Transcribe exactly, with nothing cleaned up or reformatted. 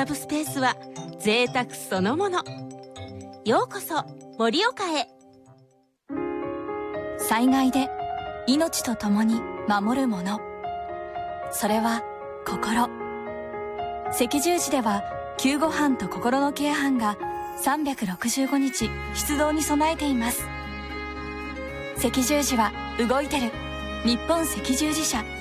ブスペースは贅沢そのもの。ようこそ盛岡へ。 災害で命とともに守るもの、それは心。赤十字では救護班と心のケア班がさんびゃくろくじゅうごにち出動に備えています。赤十字は動いてる。日本赤十字社。